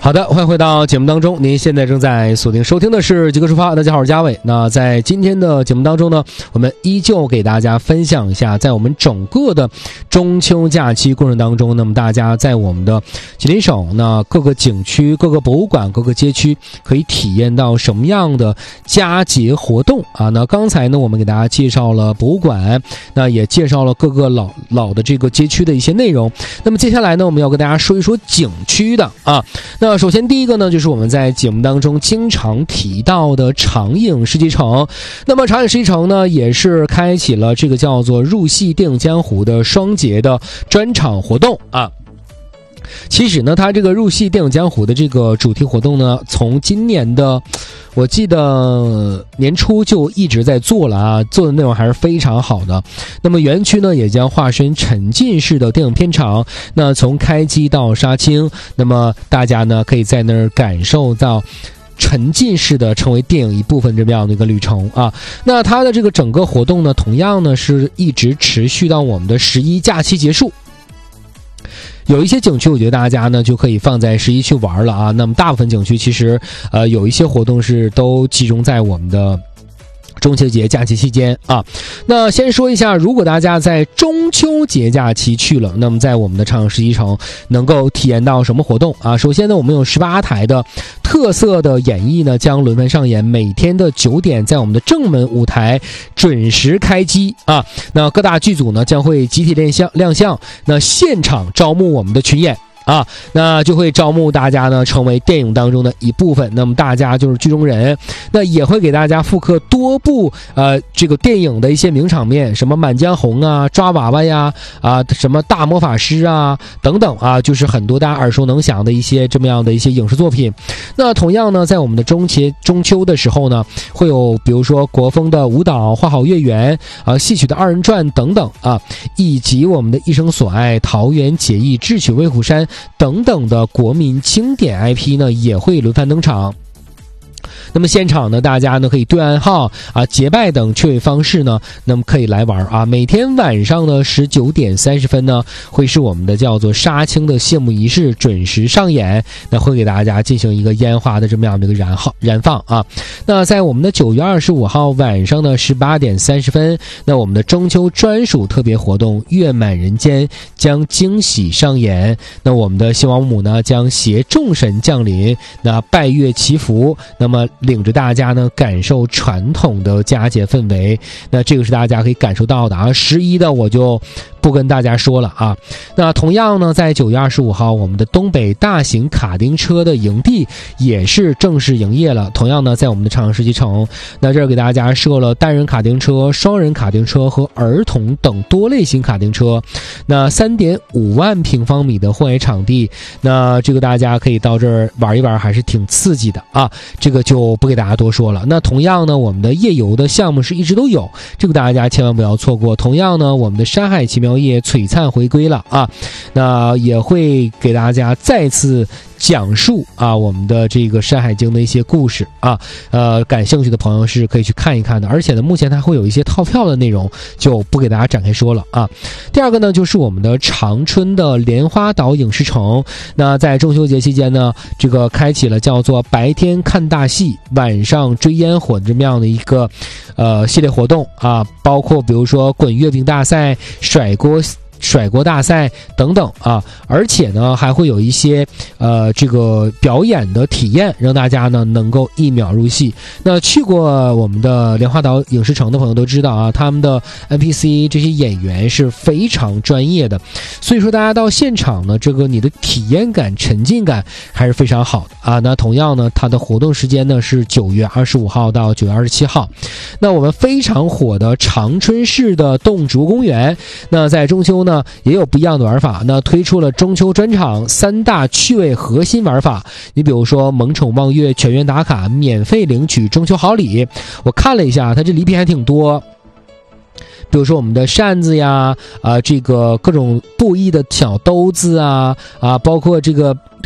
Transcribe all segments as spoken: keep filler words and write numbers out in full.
好的，欢迎回到节目当中。您现在正在锁定收听的是极客出发，大家好，我是嘉伟。那在今天的节目当中呢，我们依旧给大家分享一下，在我们整个的中秋假期过程当中，那么大家在我们的吉林省呢各个景区、各个博物馆、各个街区可以体验到什么样的佳节活动啊？那刚才呢，我们给大家介绍了博物馆，那也介绍了各个老老的这个街区的一些内容。那么接下来呢，我们要跟大家说一说景区的啊。那首先第一个呢，就是我们在节目当中经常提到的长影世纪城。那么长影世纪城呢，也是开启了这个叫做入戏电影江湖的双节的专场活动啊。其实呢，它这个入戏电影江湖的这个主题活动呢，从今年的我记得年初就一直在做了啊，做的内容还是非常好的。那么园区呢，也将化身沉浸式的电影片场，那从开机到杀青，那么大家呢可以在那儿感受到沉浸式的成为电影一部分这么样的一个旅程啊。那它的这个整个活动呢，同样呢是一直持续到我们的十一假期结束。有一些景区我觉得大家呢就可以放在十一去玩了啊，那么大部分景区其实呃有一些活动是都集中在我们的中秋节假期期间啊。那先说一下，如果大家在中秋节假期去了，那么在我们的长影世纪城能够体验到什么活动啊？首先呢，我们有十八台的特色的演绎呢将轮番上演，每天的九点在我们的正门舞台准时开机啊。那各大剧组呢将会集体亮相亮相，那现场招募我们的群演啊，那就会招募大家呢成为电影当中的一部分，那么大家就是剧中人，那也会给大家复刻多部呃这个电影的一些名场面，什么满江红啊、抓娃娃呀啊、什么大魔法师啊等等啊，就是很多大家耳熟能详的一些这么样的一些影视作品。那同样呢，在我们的中节中秋的时候呢，会有比如说国风的舞蹈、花好月圆啊、戏曲的二人转等等啊，以及我们的一生所爱、桃园结义、智取威虎山等等的国民经典 I P 呢，也会轮番登场。那么现场呢，大家呢可以对暗号啊、结拜等趣味方式呢，那么可以来玩啊。每天晚上呢十九点三十分呢，会是我们的叫做杀青的谢幕仪式准时上演，那会给大家进行一个烟花的这么样的一个燃耗燃放啊。那在我们的九月二十五号晚上呢十八点三十分，那我们的中秋专属特别活动月满人间将惊喜上演，那我们的谢王母呢将携众神降临，那拜月祈福，那么领着大家呢感受传统的佳节氛围，那这个是大家可以感受到的啊。十一的我就不跟大家说了啊。那同样呢，在九月二十五号，我们的东北大型卡丁车的营地也是正式营业了。同样呢，在我们的长影世纪城，那这儿给大家设了单人卡丁车、双人卡丁车和儿童等多类型卡丁车。那 三点五万平方米的户外场地，那这个大家可以到这儿玩一玩，还是挺刺激的啊。这个就不给大家多说了。那同样呢，我们的夜游的项目是一直都有，这个大家千万不要错过。同样呢，我们的山海奇妙夜璀璨回归了啊，那也会给大家再次讲述啊我们的这个山海经的一些故事啊，呃，感兴趣的朋友是可以去看一看的。而且呢，目前它会有一些套票的内容，就不给大家展开说了啊。第二个呢，就是我们的长春的莲花岛影视城，那在中秋节期间呢，这个开启了叫做白天看大戏，晚上追烟火这么样的一个呃系列活动啊，包括比如说滚月饼大赛、甩锅甩锅大赛等等啊，而且呢还会有一些呃这个表演的体验，让大家呢能够一秒入戏。那去过我们的莲花岛影视城的朋友都知道啊，他们的 N P C 这些演员是非常专业的，所以说大家到现场呢，这个你的体验感、沉浸感还是非常好的啊。那同样呢，它的活动时间呢是九月二十五号到九月二十七号。那我们非常火的长春市的动植物公园，那在中秋呢也有不一样的玩法，那推出了中秋专场三大趣味核心玩法。你比如说萌宠望月全员打卡，免费领取中秋好礼。我看了一下，它这礼品还挺多，比如说我们的扇子呀，啊、呃，这个各种布艺的小兜子啊，啊，包括这个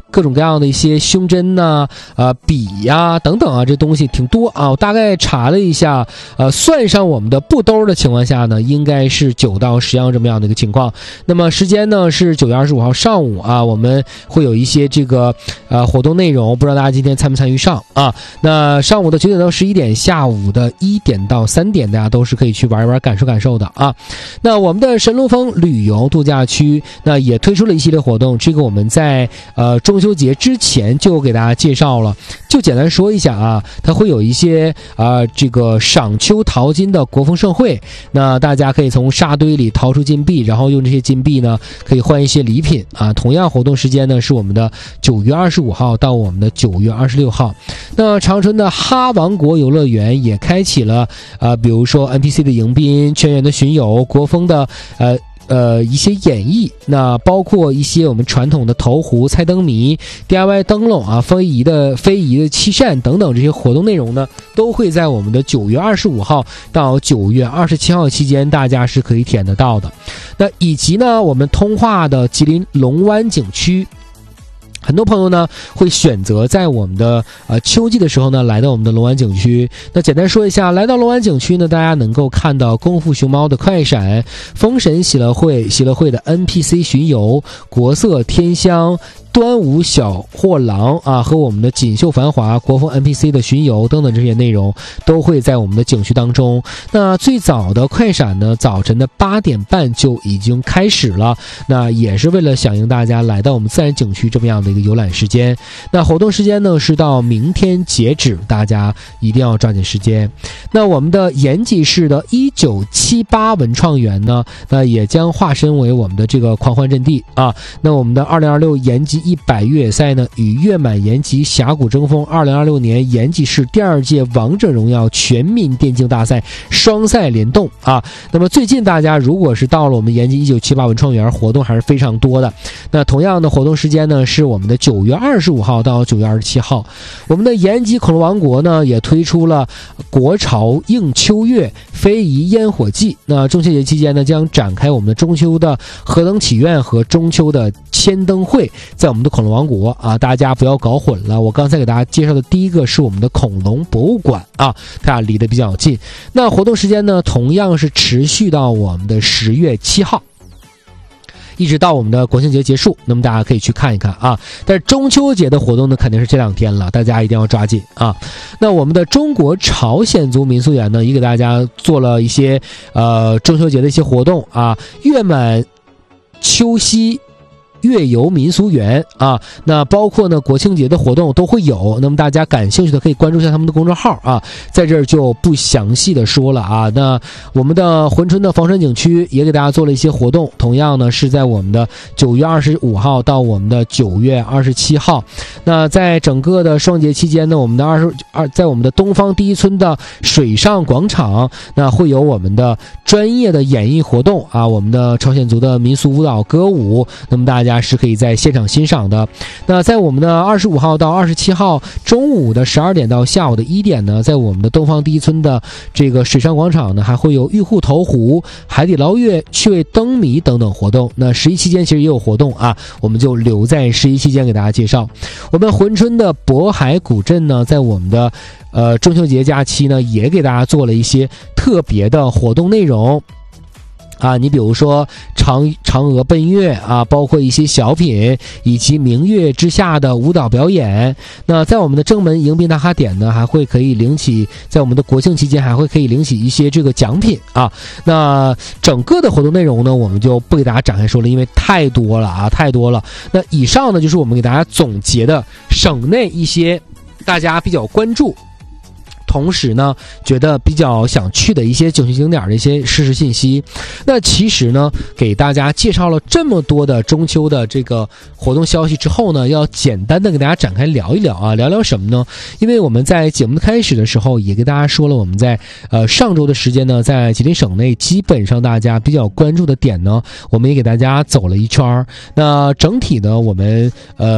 各种各样的一些胸针呐、啊、呃笔呀、啊、等等啊，这东西挺多啊。我大概查了一下，呃，算上我们的布兜的情况下呢，应该是九到十样这么样的一个情况。那么时间呢是九月二十五号上午啊，我们会有一些这个呃活动内容，不知道大家今天参不参与上啊？那上午的九点到十一点，下午的一点到三点，大家都是可以去玩一玩、感受感受的啊。那我们的神龙峰旅游度假区那也推出了一系列活动，这个我们在呃中秋节之前就给大家介绍了，就简单说一下啊，它会有一些啊、呃、这个赏秋淘金的国风盛会，那大家可以从沙堆里掏出金币，然后用这些金币呢可以换一些礼品啊。同样活动时间呢是我们的九月二十五号到我们的九月二十六号。那长春的哈王国游乐园也开启了呃比如说 N P C 的迎宾、全员的巡游、国风的呃呃一些演绎，那包括一些我们传统的投壶、猜灯谜、D I Y 灯笼啊、非遗的非遗的漆扇等等这些活动内容呢，都会在我们的九月二十五号到九月二十七号期间，大家是可以体验得到的。那以及呢，我们通化的吉林龙湾景区。很多朋友呢会选择在我们的呃秋季的时候呢来到我们的龙湾景区。那简单说一下，来到龙湾景区呢，大家能够看到功夫熊猫的快闪、封神喜乐会、喜乐会的 N P C 巡游、国色天香、端午小货郎啊，和我们的锦绣繁华、国风 N P C 的巡游等等这些内容都会在我们的景区当中。那最早的快闪呢，早晨的八点半就已经开始了，那也是为了响应大家来到我们自然景区这么样的一个游览时间。那活动时间呢是到明天截止，大家一定要抓紧时间。那我们的延吉市的一九七八文创园呢，那也将化身为我们的这个狂欢阵地啊。那我们的二零二六延吉一百越野赛呢，与月满延吉峡谷争锋二零二六年延吉市第二届王者荣耀全民电竞大赛双赛联动啊。那么最近大家如果是到了我们延吉一九七八文创园，活动还是非常多的。那同样的活动时间呢是我们的九月二十五号到九月二十七号。我们的延吉恐龙王国呢也推出了国潮映秋月非遗烟火季。那中秋节期间呢将展开我们的中秋的河灯祈愿和中秋的千灯会，在我们的恐龙王国啊，大家不要搞混了。我刚才给大家介绍的第一个是我们的恐龙博物馆啊，它俩离得比较近。那活动时间呢同样是持续到我们的十月七号。一直到我们的国庆节结束，那么大家可以去看一看啊。但是中秋节的活动呢，肯定是这两天了，大家一定要抓紧啊。那我们的中国朝鲜族民俗园呢，也给大家做了一些呃中秋节的一些活动啊，月满秋夕月游民俗园啊，那包括呢国庆节的活动都会有，那么大家感兴趣的可以关注一下他们的公众号啊，在这儿就不详细的说了啊。那我们的珲春的房山景区也给大家做了一些活动，同样呢是在我们的九月二十五号到我们的九月二十七号。那在整个的双节期间呢，我们的二十二在我们的东方第一村的水上广场，那会有我们的专业的演绎活动啊，我们的朝鲜族的民俗舞蹈歌舞，那么大家大家是可以在现场欣赏的。那在我们的二十五号到二十七号中午的十二点到下午的一点呢，在我们的东方第一村的这个水上广场呢，还会有玉户投壶、海底捞月、趣味灯谜等等活动。那十一期间其实也有活动啊，我们就留在十一期间给大家介绍。我们珲春的渤海古镇呢，在我们的呃中秋节假期呢，也给大家做了一些特别的活动内容。啊，你比如说嫦嫦娥奔月啊，包括一些小品，以及明月之下的舞蹈表演。那在我们的正门迎宾打卡点呢，还会可以领取，在我们的国庆期间还会可以领取一些这个奖品啊。那整个的活动内容呢，我们就不给大家展开说了，因为太多了啊，太多了。那以上呢，就是我们给大家总结的省内一些大家比较关注，同时呢觉得比较想去的一些景区景点的一些实时信息。那其实呢给大家介绍了这么多的中秋的这个活动消息之后呢，要简单的给大家展开聊一聊啊，聊聊什么呢？因为我们在节目的开始的时候也给大家说了，我们在呃上周的时间呢，在吉林省内基本上大家比较关注的点呢，我们也给大家走了一圈。那整体呢我们呃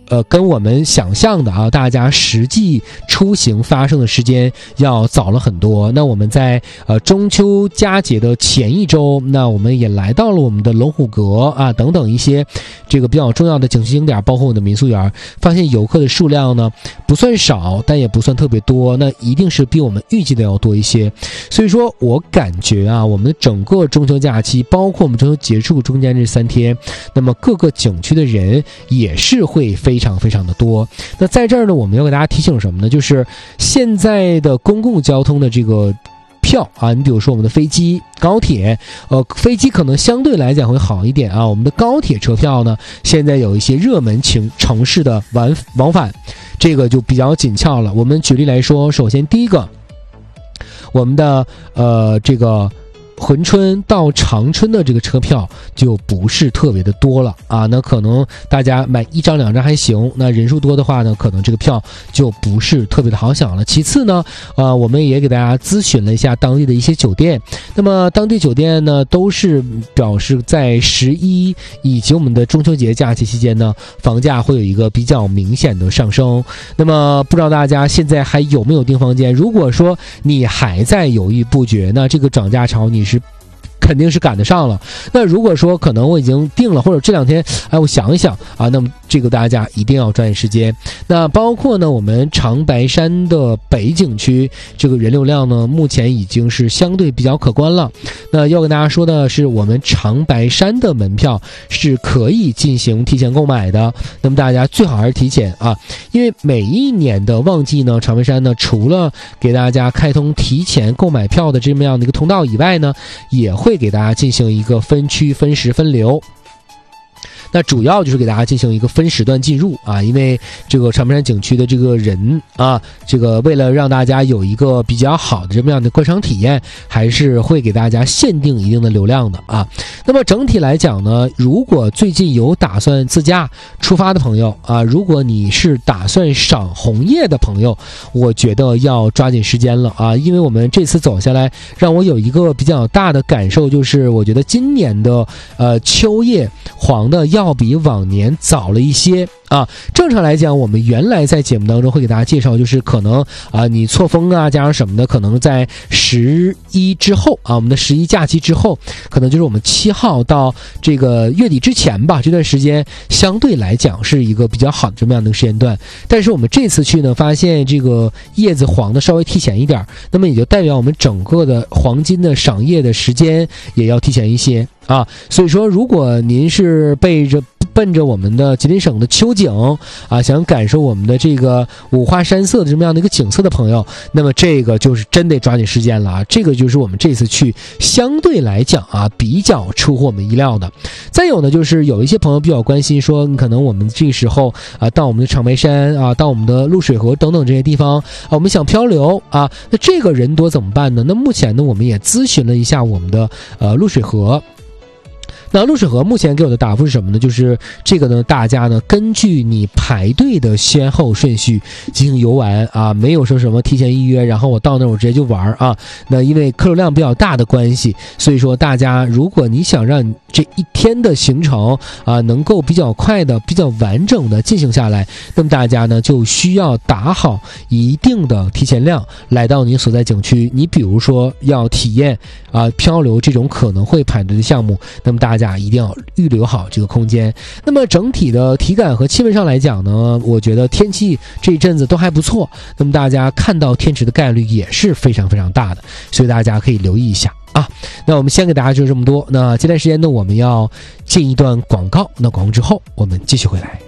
呃，跟我们想象的啊，大家实际出行发生的时间要早了很多。那我们在呃中秋佳节的前一周，那我们也来到了我们的龙虎阁啊等等一些这个比较重要的景区景点，包括我们的民宿园，发现游客的数量呢不算少，但也不算特别多，那一定是比我们预计的要多一些。所以说我感觉啊，我们整个中秋假期，包括我们中秋结束中间这三天，那么各个景区的人也是会非常非常的多。那在这儿呢，我们要给大家提醒什么呢？就是现在的公共交通的这个票啊，你比如说我们的飞机、高铁，呃，飞机可能相对来讲会好一点啊。我们的高铁车票呢，现在有一些热门城城市的往往返，这个就比较紧俏了。我们举例来说，首先第一个，我们的呃这个珲春到长春的这个车票就不是特别的多了啊，那可能大家买一张两张还行，那人数多的话呢，可能这个票就不是特别的好想了。其次呢，呃，我们也给大家咨询了一下当地的一些酒店，那么当地酒店呢都是表示在十一以及我们的中秋节假期期间呢，房价会有一个比较明显的上升。那么不知道大家现在还有没有订房间？如果说你还在犹豫不决，那这个涨价潮你是肯定是赶得上了。那如果说可能我已经定了，或者这两天哎我想一想啊，那么这个大家一定要抓紧时间。那包括呢我们长白山的北景区，这个人流量呢目前已经是相对比较可观了。那要跟大家说的是，我们长白山的门票是可以进行提前购买的，那么大家最好还是提前啊，因为每一年的旺季呢，长白山呢除了给大家开通提前购买票的这么样的一个通道以外呢，也会给大家进行一个分区分时分流。那主要就是给大家进行一个分时段进入啊，因为这个长白山景区的这个人啊，这个为了让大家有一个比较好的这么样的观赏体验，还是会给大家限定一定的流量的啊。那么整体来讲呢，如果最近有打算自驾出发的朋友啊，如果你是打算赏红叶的朋友，我觉得要抓紧时间了啊，因为我们这次走下来，让我有一个比较大的感受，就是我觉得今年的呃秋叶黄的要比往年早了一些啊。正常来讲，我们原来在节目当中会给大家介绍，就是可能啊你错峰啊加上什么的，可能在十一之后啊，我们的十一假期之后，可能就是我们七号到这个月底之前吧，这段时间相对来讲是一个比较好的这么样的一个时间段。但是我们这次去呢，发现这个叶子黄的稍微提前一点，那么也就代表我们整个的黄金的赏叶的时间也要提前一些啊。所以说，如果您是背着奔着我们的吉林省的秋景啊，想感受我们的这个五花山色的这么样的一个景色的朋友，那么这个就是真得抓紧时间了啊！这个就是我们这次去相对来讲啊比较出乎我们意料的。再有呢，就是有一些朋友比较关心说，可能我们这个时候啊到我们的长白山啊，到我们的露水河等等这些地方啊，我们想漂流啊，那这个人多怎么办呢？那目前呢，我们也咨询了一下我们的呃露水河。那露水河目前给我的答复是什么呢？就是这个呢，大家呢根据你排队的先后顺序进行游玩啊，没有说什么提前预约，然后我到那儿我直接就玩啊。那因为客流量比较大的关系，所以说大家如果你想让这一天的行程啊能够比较快的、比较完整的进行下来，那么大家呢就需要打好一定的提前量来到你所在景区。你比如说要体验啊漂流这种可能会排队的项目，那么大家大家一定要预留好这个空间。那么整体的体感和气温上来讲呢，我觉得天气这一阵子都还不错，那么大家看到天池的概率也是非常非常大的，所以大家可以留意一下啊。那我们先给大家就这么多，那接下来时间呢，我们要进一段广告，那广告之后我们继续回来。